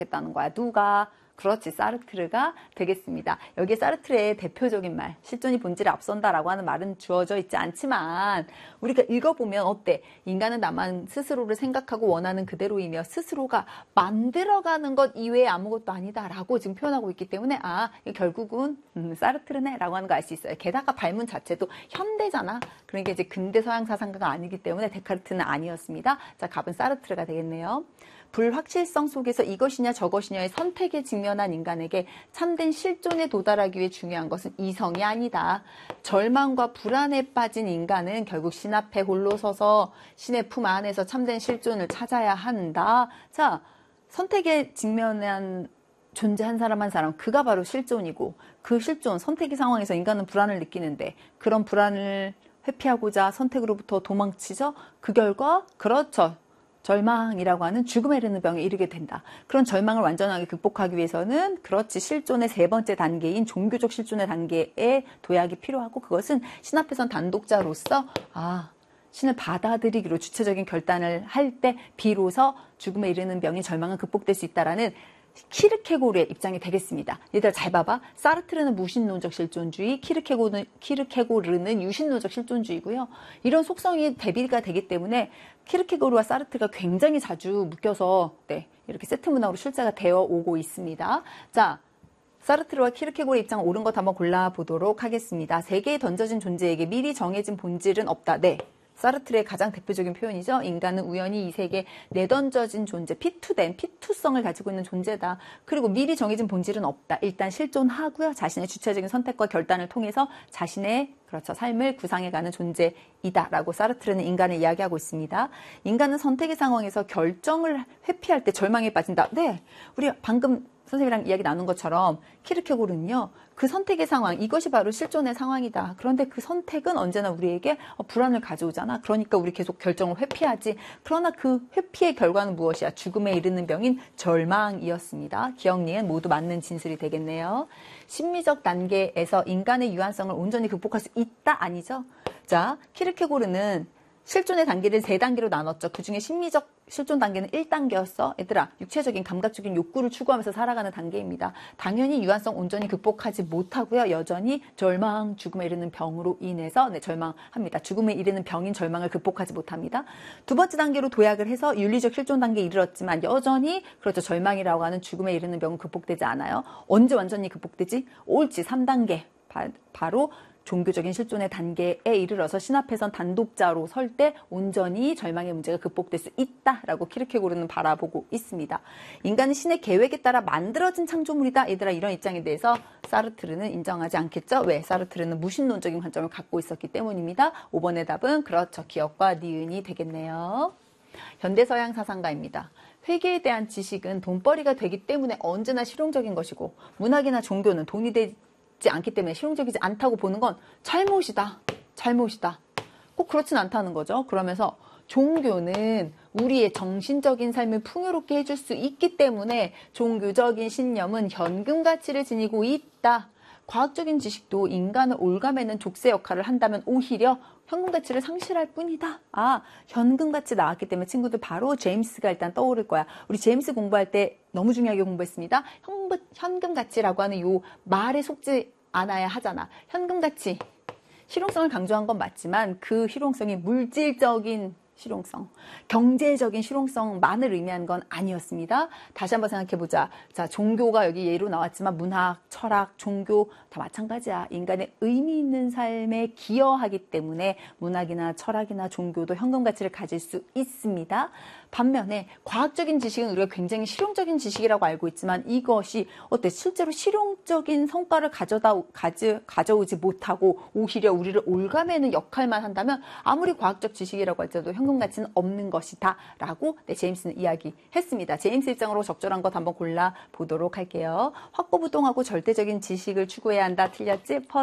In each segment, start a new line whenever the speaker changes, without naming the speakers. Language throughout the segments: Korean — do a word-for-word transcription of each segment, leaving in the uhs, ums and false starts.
되겠다는 거야. 누가? 그렇지, 사르트르가 되겠습니다. 여기에 사르트르의 대표적인 말, 실존이 본질을 앞선다라고 하는 말은 주어져 있지 않지만 우리가 읽어보면 어때? 인간은 나만 스스로를 생각하고 원하는 그대로이며 스스로가 만들어가는 것 이외에 아무것도 아니다라고 지금 표현하고 있기 때문에 아, 결국은 음, 사르트르네 라고 하는 거 알 수 있어요. 게다가 발문 자체도 현대잖아. 그러니까 이제 근대 서양 사상가가 아니기 때문에 데카르트는 아니었습니다. 자, 답은 사르트르가 되겠네요. 불확실성 속에서 이것이냐 저것이냐의 선택에 직면한 인간에게 참된 실존에 도달하기 위해 중요한 것은 이성이 아니다. 절망과 불안에 빠진 인간은 결국 신 앞에 홀로 서서 신의 품 안에서 참된 실존을 찾아야 한다. 자, 선택에 직면한 존재 한 사람 한 사람, 그가 바로 실존이고 그 실존, 선택의 상황에서 인간은 불안을 느끼는데 그런 불안을 회피하고자 선택으로부터 도망치죠. 그 결과 그렇죠. 절망이라고 하는 죽음에 이르는 병에 이르게 된다. 그런 절망을 완전하게 극복하기 위해서는 그렇지 실존의 세 번째 단계인 종교적 실존의 단계에 도약이 필요하고 그것은 신 앞에선 단독자로서 아 신을 받아들이기로 주체적인 결단을 할 때 비로소 죽음에 이르는 병인 절망은 극복될 수 있다라는 키르케고르의 입장이 되겠습니다. 얘들아 잘 봐봐. 사르트르는 무신론적 실존주의, 키르케고르는, 키르케고르는 유신론적 실존주의고요. 이런 속성이 대비가 되기 때문에 키르케고르와 사르트르가 굉장히 자주 묶여서 네, 이렇게 세트 문학으로 출제가 되어 오고 있습니다. 자, 사르트르와 키르케고르의 입장 옳은 것 한번 골라보도록 하겠습니다. 세계에 던져진 존재에게 미리 정해진 본질은 없다. 네. 사르트르의 가장 대표적인 표현이죠. 인간은 우연히 이 세계에 내던져진 존재, 피투된, 피투성을 가지고 있는 존재다. 그리고 미리 정해진 본질은 없다. 일단 실존하고요. 자신의 주체적인 선택과 결단을 통해서 자신의 그렇죠. 삶을 구상해가는 존재이다. 라고 사르트르는 인간을 이야기하고 있습니다. 인간은 선택의 상황에서 결정을 회피할 때 절망에 빠진다. 네, 우리 방금 선생님이랑 이야기 나눈 것처럼 키르케고르는요. 그 선택의 상황, 이것이 바로 실존의 상황이다. 그런데 그 선택은 언제나 우리에게 불안을 가져오잖아. 그러니까 우리 계속 결정을 회피하지. 그러나 그 회피의 결과는 무엇이야? 죽음에 이르는 병인 절망이었습니다. 기억, 니은 모두 맞는 진술이 되겠네요. 심미적 단계에서 인간의 유한성을 온전히 극복할 수 있다? 아니죠? 자, 키르케고르는 실존의 단계를 세 단계로 나눴죠. 그중에 심리적 실존 단계는 일 단계였어. 얘들아, 육체적인 감각적인 욕구를 추구하면서 살아가는 단계입니다. 당연히 유한성 온전히 극복하지 못하고요. 여전히 절망, 죽음에 이르는 병으로 인해서 네, 절망합니다. 죽음에 이르는 병인 절망을 극복하지 못합니다. 두 번째 단계로 도약을 해서 윤리적 실존 단계에 이르렀지만 여전히 그렇죠. 절망이라고 하는 죽음에 이르는 병은 극복되지 않아요. 언제 완전히 극복되지? 옳지, 삼 단계. 바, 바로 종교적인 실존의 단계에 이르러서 신 앞에선 단독자로 설 때 온전히 절망의 문제가 극복될 수 있다라고 키르케고르는 바라보고 있습니다. 인간은 신의 계획에 따라 만들어진 창조물이다. 얘들아 이런 입장에 대해서 사르트르는 인정하지 않겠죠? 왜? 사르트르는 무신론적인 관점을 갖고 있었기 때문입니다. 오 번의 답은 그렇죠. 기억과 니은이 되겠네요. 현대서양 사상가입니다. 회계에 대한 지식은 돈벌이가 되기 때문에 언제나 실용적인 것이고 문학이나 종교는 돈이 되지 않기 때문에 실용적이지 않다고 보는 건 잘못이다. 잘못이다. 꼭 그렇진 않다는 거죠. 그러면서 종교는 우리의 정신적인 삶을 풍요롭게 해줄 수 있기 때문에 종교적인 신념은 현금 가치를 지니고 있다. 과학적인 지식도 인간을 올가매는 족쇄 역할을 한다면 오히려 현금 가치를 상실할 뿐이다. 아, 현금 가치 나왔기 때문에 친구들 바로 제임스가 일단 떠오를 거야. 우리 제임스 공부할 때 너무 중요하게 공부했습니다. 현금, 현금 가치라고 하는 요 말에 속지 않아야 하잖아. 현금 가치, 실용성을 강조한 건 맞지만 그 실용성이 물질적인 실용성, 경제적인 실용성만을 의미한 건 아니었습니다. 다시 한번 생각해보자. 자, 종교가 여기 예로 나왔지만 문학, 철학, 종교 다 마찬가지야. 인간의 의미 있는 삶에 기여하기 때문에 문학이나 철학이나 종교도 현금 가치를 가질 수 있습니다. 반면에 과학적인 지식은 우리가 굉장히 실용적인 지식이라고 알고 있지만 이것이 어때? 실제로 실용적인 성과를 가져다, 가져, 가져오지 못하고 오히려 우리를 올가매는 역할만 한다면 아무리 과학적 지식이라고 할지라도 현금 가치는 없는 것이다 라고 네, 제임스는 이야기했습니다. 제임스 입장으로 적절한 것 한번 골라보도록 할게요. 확고부동하고 절대적인 지식을 추구해야 한다. 틀렸지? 퍼스.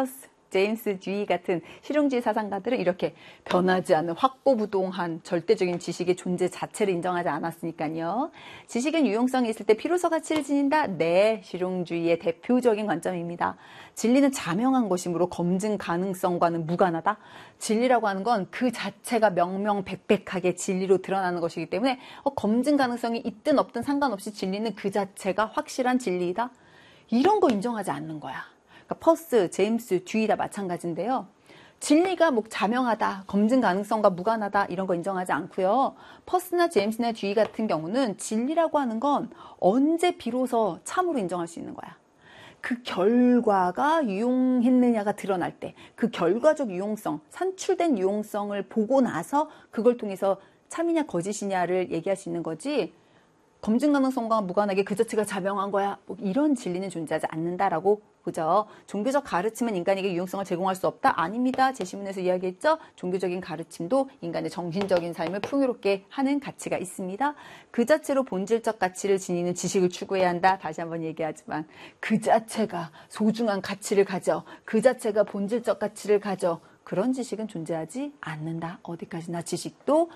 제임스 듀이 같은 실용주의 사상가들은 이렇게 변하지 않는 확고부동한 절대적인 지식의 존재 자체를 인정하지 않았으니까요. 지식은 유용성이 있을 때 필요성 가치를 지닌다? 네, 실용주의의 대표적인 관점입니다. 진리는 자명한 것이므로 검증 가능성과는 무관하다. 진리라고 하는 건 그 자체가 명명백백하게 진리로 드러나는 것이기 때문에 어, 검증 가능성이 있든 없든 상관없이 진리는 그 자체가 확실한 진리이다. 이런 거 인정하지 않는 거야. 그러니까 퍼스, 제임스, 듀이 다 마찬가지인데요. 진리가 뭐 자명하다, 검증 가능성과 무관하다 이런 거 인정하지 않고요. 퍼스나 제임스나 듀이 같은 경우는 진리라고 하는 건 언제 비로소 참으로 인정할 수 있는 거야. 그 결과가 유용했느냐가 드러날 때, 그 결과적 유용성, 산출된 유용성을 보고 나서 그걸 통해서 참이냐 거짓이냐를 얘기할 수 있는 거지, 검증 가능성과 무관하게 그 자체가 자명한 거야, 뭐 이런 진리는 존재하지 않는다라고 보죠. 종교적 가르침은 인간에게 유용성을 제공할 수 없다? 아닙니다. 제 시문에서 이야기했죠. 종교적인 가르침도 인간의 정신적인 삶을 풍요롭게 하는 가치가 있습니다. 그 자체로 본질적 가치를 지니는 지식을 추구해야 한다. 다시 한번 얘기하지만 그 자체가 소중한 가치를 가져, 그 자체가 본질적 가치를 가져, 그런 지식은 존재하지 않는다. 어디까지나 지식도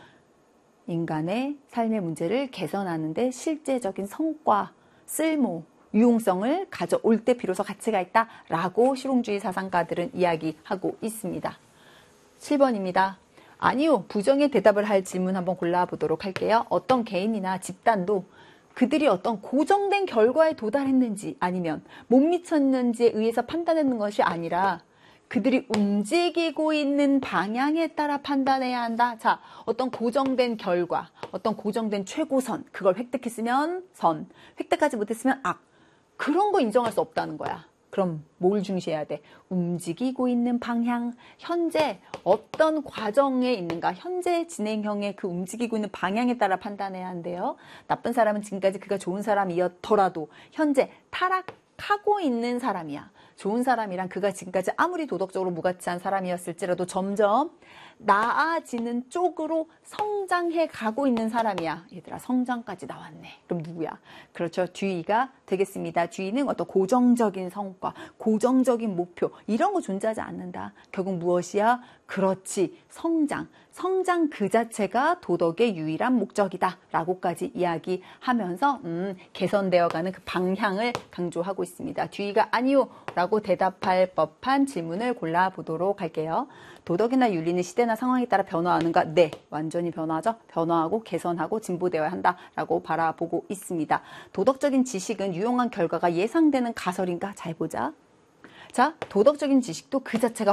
인간의 삶의 문제를 개선하는 데 실제적인 성과, 쓸모, 유용성을 가져올 때 비로소 가치가 있다라고 실용주의 사상가들은 이야기하고 있습니다. 칠 번입니다. 아니요, 부정의 대답을 할 질문 한번 골라보도록 할게요. 어떤 개인이나 집단도 그들이 어떤 고정된 결과에 도달했는지 아니면 못 미쳤는지에 의해서 판단하는 것이 아니라 그들이 움직이고 있는 방향에 따라 판단해야 한다. 자, 어떤 고정된 결과, 어떤 고정된 최고선, 그걸 획득했으면 선, 획득하지 못했으면 악. 그런 거 인정할 수 없다는 거야. 그럼 뭘 중시해야 돼? 움직이고 있는 방향, 현재 어떤 과정에 있는가, 현재 진행형의 그 움직이고 있는 방향에 따라 판단해야 한대요. 나쁜 사람은 지금까지 그가 좋은 사람이었더라도 현재 타락하고 있는 사람이야. 좋은 사람이란 그가 지금까지 아무리 도덕적으로 무가치한 사람이었을지라도 점점 나아지는 쪽으로 성장해 가고 있는 사람이야. 얘들아, 성장까지 나왔네. 그럼 누구야? 그렇죠. 듀이가 되겠습니다. 듀이는 어떤 고정적인 성과, 고정적인 목표 이런 거 존재하지 않는다. 결국 무엇이야? 그렇지. 성장. 성장 그 자체가 도덕의 유일한 목적이다. 라고까지 이야기하면서 음, 개선되어가는 그 방향을 강조하고 있습니다. 듀이가 아니요 라고 대답할 법한 질문을 골라보도록 할게요. 도덕이나 윤리는 시대나 상황에 따라 변화하는가? 네, 완전히 변화하죠. 변화하고 개선하고 진보되어야 한다라고 바라보고 있습니다. 도덕적인 지식은 유용한 결과가 예상되는 가설인가? 잘 보자. 자, 도덕적인 지식도 그 자체가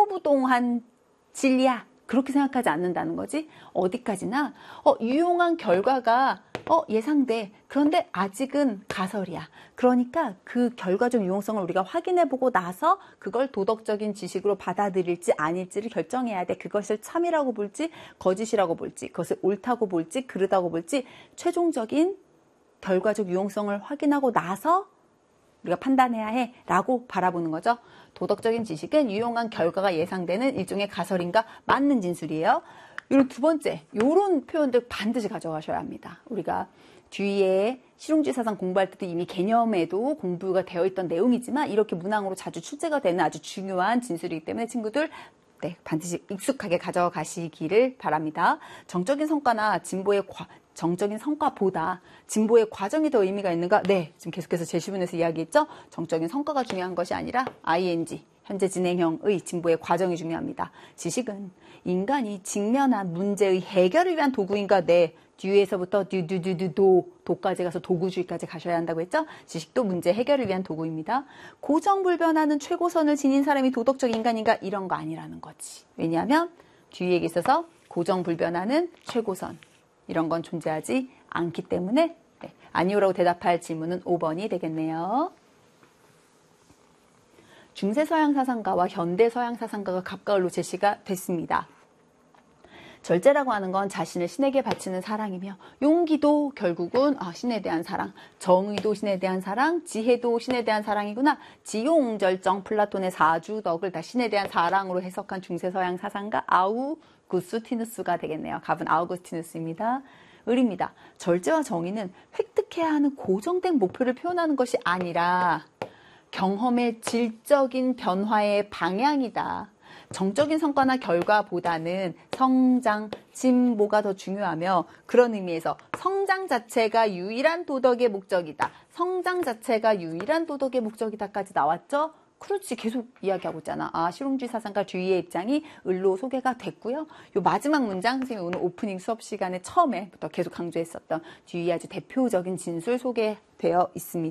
확고부동한 진리야. 그렇게 생각하지 않는다는 거지. 어디까지나 어, 유용한 결과가 어, 예상돼. 그런데 아직은 가설이야. 그러니까 그 결과적 유용성을 우리가 확인해보고 나서 그걸 도덕적인 지식으로 받아들일지 아닐지를 결정해야 돼. 그것을 참이라고 볼지 거짓이라고 볼지, 그것을 옳다고 볼지 그르다고 볼지 최종적인 결과적 유용성을 확인하고 나서 우리가 판단해야 해 라고 바라보는 거죠. 도덕적인 지식은 유용한 결과가 예상되는 일종의 가설인가 맞는 진술이에요. 그리고 두 번째, 요런 표현들 반드시 가져가셔야 합니다. 우리가 뒤에 실용주의 사상 공부할 때도 이미 개념에도 공부가 되어 있던 내용이지만 이렇게 문항으로 자주 출제가 되는 아주 중요한 진술이기 때문에 친구들 네, 반드시 익숙하게 가져가시기를 바랍니다. 정적인 성과나 진보의 과, 정적인 성과보다 진보의 과정이 더 의미가 있는가? 네, 지금 계속해서 제시문에서 이야기했죠. 정적인 성과가 중요한 것이 아니라 아이엔지, 현재 진행형의 진보의 과정이 중요합니다. 지식은 인간이 직면한 문제의 해결을 위한 도구인가? 네, 뒤에서부터 듀듀듀듀도 도까지 가서 도구주의까지 가셔야 한다고 했죠. 지식도 문제 해결을 위한 도구입니다. 고정불변하는 최고선을 지닌 사람이 도덕적 인간인가? 이런 거 아니라는 거지. 왜냐하면 뒤에 있어서 고정불변하는 최고선 이런 건 존재하지 않기 때문에 네, 아니오라고 대답할 질문은 오 번이 되겠네요. 중세서양 사상가와 현대서양 사상가가 갑가을로 제시가 됐습니다. 절제라고 하는 건 자신을 신에게 바치는 사랑이며 용기도 결국은 아, 신에 대한 사랑, 정의도 신에 대한 사랑, 지혜도 신에 대한 사랑이구나. 지용절정 플라톤의 사주덕을 다 신에 대한 사랑으로 해석한 중세서양 사상가 아우구스티누스가 되겠네요. 갑은 아우구스티누스입니다. 을입니다. 절제와 정의는 획득해야 하는 고정된 목표를 표현하는 것이 아니라 경험의 질적인 변화의 방향이다. 정적인 성과나 결과보다는 성장, 진보가 더 중요하며 그런 의미에서 성장 자체가 유일한 도덕의 목적이다. 성장 자체가 유일한 도덕의 목적이다까지 나왔죠? 그렇지, 계속 이야기하고 있잖아. 아, 실용주의 사상가 주의의 입장이 을로 소개가 됐고요. 요 마지막 문장, 선생님이 오늘 오프닝 수업 시간에 처음에부터 계속 강조했었던 주의의 아주 대표적인 진술 소개되어 있습니다.